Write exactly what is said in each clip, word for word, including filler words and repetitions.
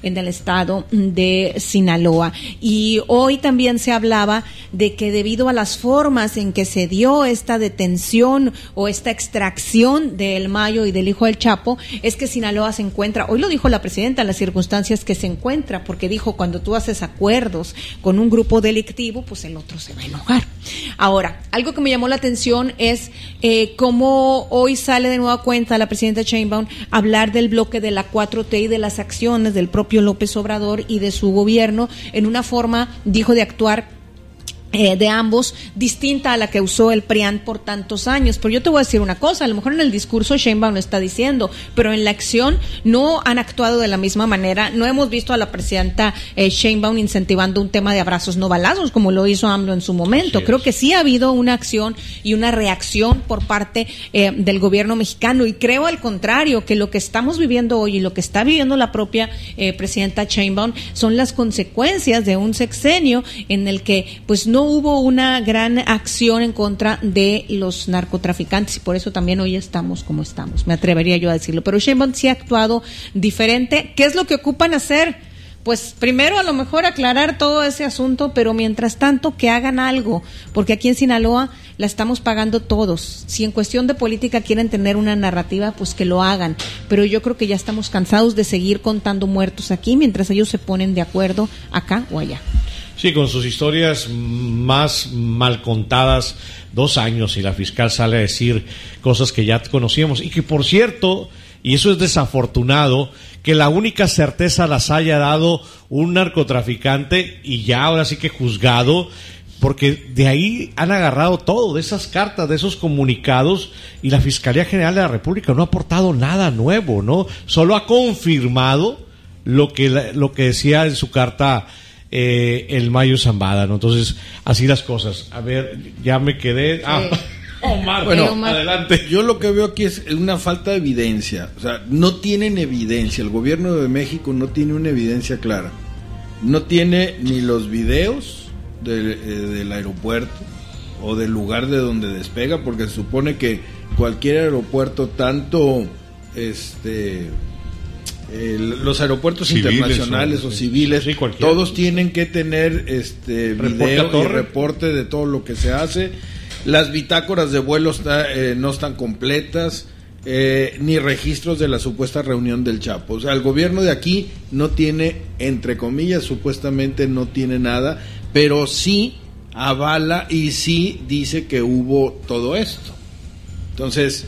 en el estado de Sinaloa. Y hoy también se hablaba de que debido a las formas en que se dio esta detención o esta extracción del Mayo y del hijo del Chapo, es que Sinaloa se encuentra, hoy lo dijo la presidenta, en las circunstancias que se encuentra, porque dijo, cuando tú haces acuerdos con un grupo delictivo, pues el otro se va a enojar. Ahora, algo que me llamó la atención es eh, cómo hoy sale de nueva cuenta la presidenta Sheinbaum a hablar del bloque de la cuatro T y de las acciones del propio López Obrador y de su gobierno en una forma, dijo, de actuar Eh, de ambos, distinta a la que usó el P R I A N por tantos años. Pero yo te voy a decir una cosa, a lo mejor en el discurso Sheinbaum lo está diciendo, pero en la acción no han actuado de la misma manera. No hemos visto a la presidenta eh, Sheinbaum incentivando un tema de abrazos no balazos, como lo hizo AMLO en su momento. Creo que sí ha habido una acción y una reacción por parte eh, del gobierno mexicano, y creo al contrario, que lo que estamos viviendo hoy y lo que está viviendo la propia eh, presidenta Sheinbaum son las consecuencias de un sexenio en el que pues no hubo una gran acción en contra de los narcotraficantes, y por eso también hoy estamos como estamos, me atrevería yo a decirlo. Pero Sheinbaum sí ha actuado diferente. ¿Qué es lo que ocupan hacer? Pues primero a lo mejor aclarar todo ese asunto, pero mientras tanto que hagan algo, porque aquí en Sinaloa la estamos pagando todos. Si en cuestión de política quieren tener una narrativa, pues que lo hagan, pero yo creo que ya estamos cansados de seguir contando muertos aquí mientras ellos se ponen de acuerdo acá o allá. Sí, con sus historias más mal contadas, dos años y la fiscal sale a decir cosas que ya conocíamos, y que por cierto, y eso es desafortunado, que la única certeza las haya dado un narcotraficante y ya ahora sí que juzgado, porque de ahí han agarrado todo, de esas cartas, de esos comunicados, y la Fiscalía General de la República no ha aportado nada nuevo, ¿no? Solo ha confirmado lo que, lo que decía en su carta Eh, el Mayo Zambada, ¿no? Entonces, así las cosas. A ver, ya me quedé. Sí. Ah, Omar, bueno, Omar, adelante. Yo lo que veo aquí es una falta de evidencia. O sea, no tienen evidencia. El gobierno de México no tiene una evidencia clara. No tiene ni los videos de, eh, del aeropuerto o del lugar de donde despega, porque se supone que cualquier aeropuerto, tanto este Eh, los aeropuertos civiles, internacionales o, o civiles, sí, todos tienen que tener este video y reporte de todo lo que se hace. Las bitácoras de vuelo está, eh, no están completas, eh, ni registros de la supuesta reunión del Chapo. O sea, el gobierno de aquí no tiene, entre comillas, supuestamente no tiene nada, pero sí avala y sí dice que hubo todo esto. Entonces,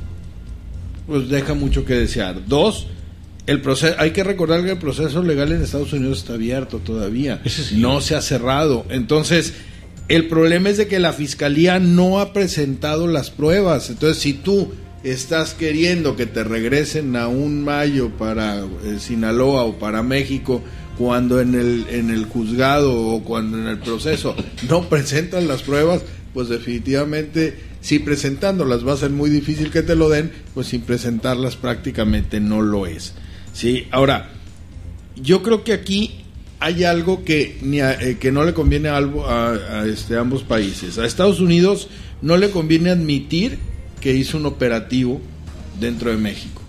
pues deja mucho que desear. Dos, el proceso, hay que recordar que el proceso legal en Estados Unidos está abierto todavía, sí. No se ha cerrado. Entonces, el problema es de que la fiscalía no ha presentado las pruebas. Entonces, si tú estás queriendo que te regresen a un Mayo para eh, Sinaloa o para México, cuando en el en el juzgado o cuando en el proceso no presentan las pruebas, pues definitivamente, si presentándolas va a ser muy difícil que te lo den, pues sin presentarlas prácticamente no lo es. Sí, ahora, yo creo que aquí hay algo que ni a, eh, que no le conviene a, a, a este, ambos países. A Estados Unidos no le conviene admitir que hizo un operativo dentro de México.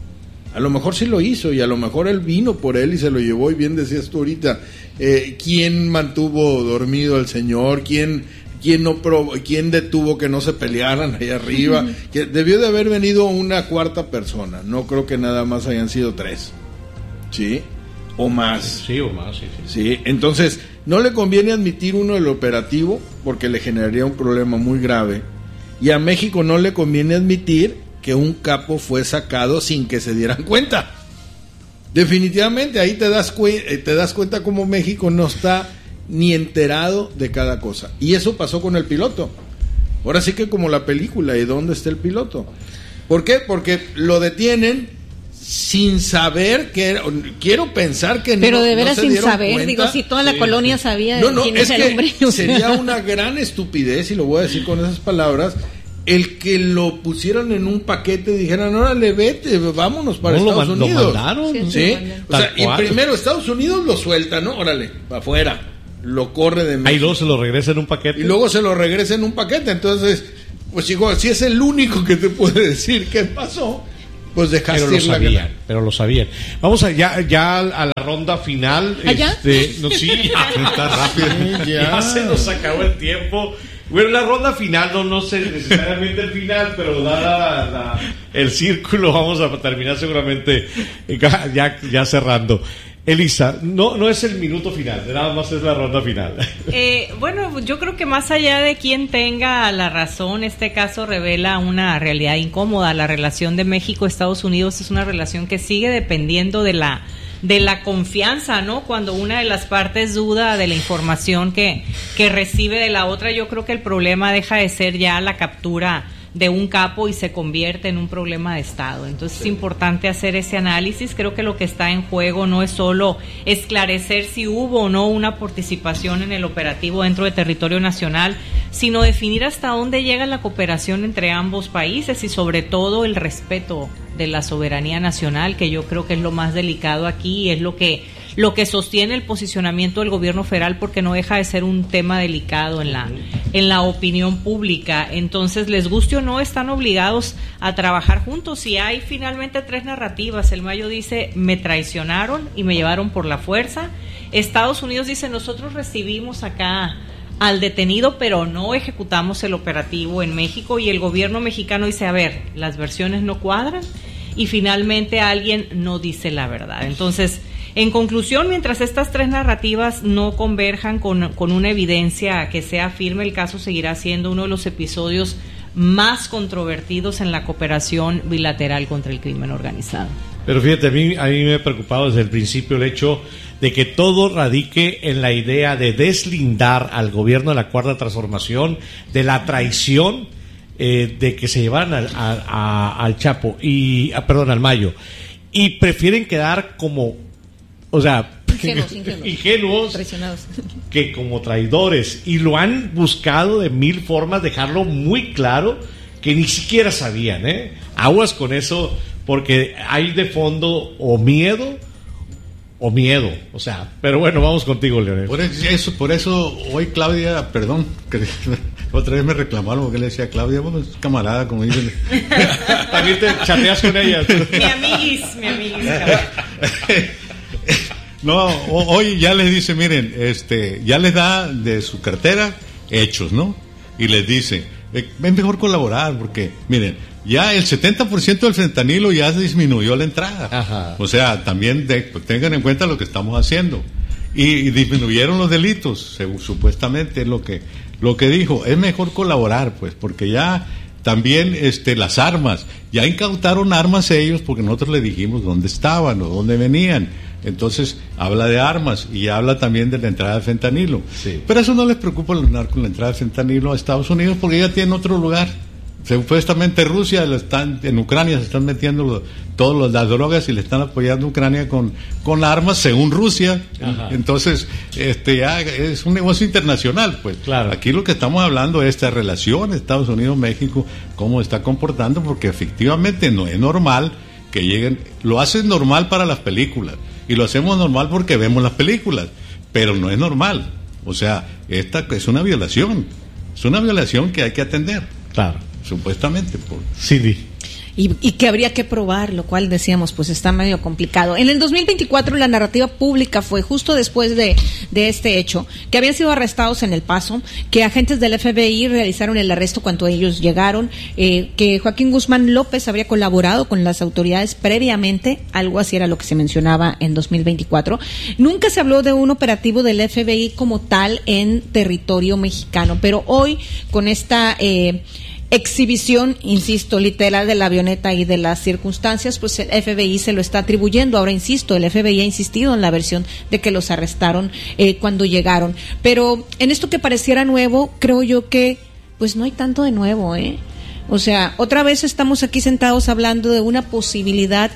A lo mejor sí lo hizo, y a lo mejor él vino por él y se lo llevó, y bien decías tú ahorita, eh, ¿quién mantuvo dormido al señor? ¿Quién, quién, no pro, quién detuvo que no se pelearan ahí arriba? Uh-huh. Que debió de haber venido una cuarta persona, no creo que nada más hayan sido tres, ¿sí? O más. Sí, o más, sí, sí. Sí, entonces, no le conviene admitir uno el operativo, porque le generaría un problema muy grave, y a México no le conviene admitir que un capo fue sacado sin que se dieran cuenta. Definitivamente, ahí te das, cu- te das cuenta cómo México no está ni enterado de cada cosa. Y eso pasó con el piloto. Ahora sí que como la película, ¿y dónde está el piloto? ¿Por qué? Porque lo detienen sin saber que era, quiero pensar que pero no, de veras no se sin saber, cuenta. digo, si toda la sí, colonia sabía no, no, quién es es el que hombre. Sería una gran estupidez, y lo voy a decir con esas palabras, el que lo pusieran en un paquete y dijeran, órale, vete, vámonos para no, Estados lo, Unidos. Lo mandaron. Sí, ¿sí? O sea, y primero Estados Unidos lo suelta, ¿no? Órale, para afuera, lo corre de México. Ahí luego se lo regresa en un paquete. Y luego se lo regresa en un paquete. Entonces, pues hijo, si es el único que te puede decir qué pasó, Pues dejaste pero lo ir la sabían, gana. pero lo sabían. Vamos a, ya, ya a la ronda final. ¿Allá? Este, no, sí, ya, está rápido. Sí, ya. Ya se nos acabó el tiempo. Bueno, la ronda final, no, no sé necesariamente el final, pero dada la, el círculo, vamos a terminar seguramente ya, ya cerrando. Elisa, no, no es el minuto final, nada más es la ronda final. Eh, bueno, yo creo que más allá de quien tenga la razón, este caso revela una realidad incómoda. La relación de México-Estados Unidos es una relación que sigue dependiendo de la de la confianza, ¿no? Cuando una de las partes duda de la información que, que recibe de la otra, yo creo que el problema deja de ser ya la captura de un capo y se convierte en un problema de Estado. Entonces sí. Es importante hacer ese análisis. Creo que lo que está en juego no es solo esclarecer si hubo o no una participación en el operativo dentro de territorio nacional, sino definir hasta dónde llega la cooperación entre ambos países y sobre todo el respeto de la soberanía nacional, que yo creo que es lo más delicado aquí y es lo que lo que sostiene el posicionamiento del gobierno federal, porque no deja de ser un tema delicado en la en la opinión pública. Entonces, les guste o no, están obligados a trabajar juntos. Y hay finalmente tres narrativas. El Mayo dice, me traicionaron y me llevaron por la fuerza. Estados Unidos dice, nosotros recibimos acá al detenido, pero no ejecutamos el operativo en México. Y el gobierno mexicano dice, a ver, las versiones no cuadran. Y finalmente alguien no dice la verdad. Entonces, en conclusión, mientras estas tres narrativas no converjan con, con una evidencia que sea firme, el caso seguirá siendo uno de los episodios más controvertidos en la cooperación bilateral contra el crimen organizado. Pero fíjate, a mí, a mí me ha preocupado desde el principio el hecho de que todo radique en la idea de deslindar al gobierno de la Cuarta Transformación de la traición eh, de que se llevaran al, a, a, al Chapo, y a, perdón, al Mayo, y prefieren quedar como... O sea, ingenuos, ingenuos, ingenuos traicionados, que como traidores, y lo han buscado de mil formas dejarlo muy claro que ni siquiera sabían, ¿eh? Aguas con eso, porque hay de fondo o miedo o miedo, o sea, pero bueno, vamos contigo, Leonel. Por eso, por eso hoy Claudia, perdón, que otra vez me reclamaron porque le decía Claudia, bueno, es camarada, como dicen. También te chateas con ella. Mi amiguis, mi amiguis. No, hoy ya les dice, miren, este, ya les da de su cartera hechos, ¿no? Y les dice, es mejor colaborar porque, miren, ya el setenta por ciento del fentanilo ya disminuyó la entrada. Ajá. O sea, también de, pues, tengan en cuenta lo que estamos haciendo. Y, y disminuyeron los delitos, según, supuestamente es lo que, lo que dijo. Es mejor colaborar, pues, porque ya también este, las armas, ya incautaron armas ellos porque nosotros les dijimos dónde estaban o dónde venían. Entonces habla de armas y habla también de la entrada de fentanilo. Sí. Pero eso no les preocupa a los narcos, la entrada de fentanilo a Estados Unidos, porque ya tienen otro lugar. Supuestamente Rusia lo están, en Ucrania se están metiendo los, todas las drogas y le están apoyando a Ucrania con, con armas según Rusia. Ajá. Entonces este ya es un negocio internacional, pues. Claro. Aquí lo que estamos hablando es esta relación Estados Unidos-México, cómo está comportando, porque efectivamente no es normal que lleguen, lo hacen normal para las películas y lo hacemos normal porque vemos las películas, pero no es normal. O sea, esta es una violación, es una violación que hay que atender. Claro. Supuestamente. Por... Cindy. Y, y que habría que probar, lo cual decíamos, pues está medio complicado. En el dos mil veinticuatro la narrativa pública fue justo después de, de este hecho, que habían sido arrestados en El Paso, que agentes del F B I realizaron el arresto cuando ellos llegaron, eh, que Joaquín Guzmán López habría colaborado con las autoridades previamente, algo así era lo que se mencionaba en dos mil veinticuatro. Nunca se habló de un operativo del F B I como tal en territorio mexicano, pero hoy con esta... Eh, exhibición, insisto, literal de la avioneta y de las circunstancias, pues el F B I se lo está atribuyendo. Ahora, insisto, el F B I ha insistido en la versión de que los arrestaron eh, cuando llegaron. Pero en esto que pareciera nuevo, creo yo que pues no hay tanto de nuevo, ¿eh? O sea, otra vez estamos aquí sentados hablando de una posibilidad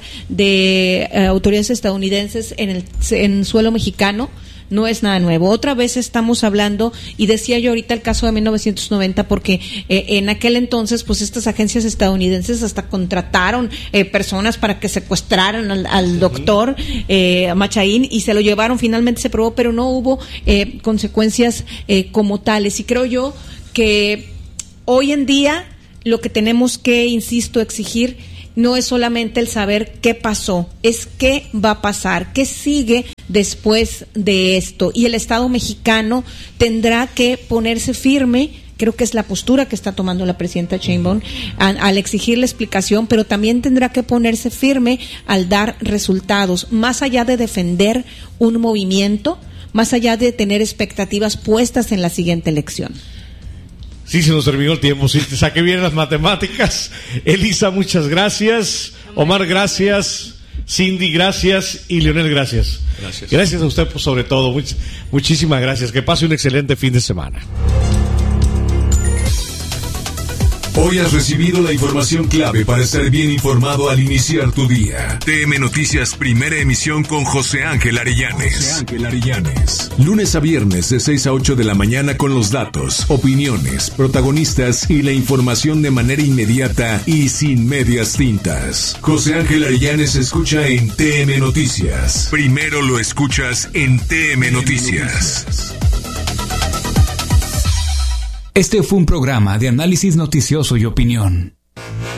de eh, autoridades estadounidenses en el en suelo mexicano. No es nada nuevo. Otra vez estamos hablando, y decía yo ahorita el caso de mil novecientos noventa, porque eh, en aquel entonces, pues estas agencias estadounidenses hasta contrataron eh, personas para que secuestraran al, al sí. doctor eh, Machaín, y se lo llevaron, finalmente se probó, pero no hubo eh, consecuencias eh, como tales. Y creo yo que hoy en día lo que tenemos que, insisto, exigir no es solamente el saber qué pasó, es qué va a pasar, qué sigue después de esto. Y el Estado mexicano tendrá que ponerse firme, creo que es la postura que está tomando la presidenta Sheinbaum al, al exigir la explicación, pero también tendrá que ponerse firme al dar resultados, más allá de defender un movimiento, más allá de tener expectativas puestas en la siguiente elección. Sí, se nos terminó el tiempo. Si te saqué bien las matemáticas. Elisa, muchas gracias. Omar, gracias. Cindy, gracias. Y Leonel, gracias. Gracias. Gracias a usted, pues, sobre todo. Much- muchísimas gracias. Que pase un excelente fin de semana. Hoy has recibido la información clave para estar bien informado al iniciar tu día. T M Noticias, primera emisión con José Ángel Arellanes. José Ángel Arellanes. Lunes a viernes de seis a ocho de la mañana con los datos, opiniones, protagonistas y la información de manera inmediata y sin medias tintas. José Ángel Arellanes se escucha en T M Noticias. Primero lo escuchas en T M Noticias. Este fue un programa de análisis noticioso y opinión.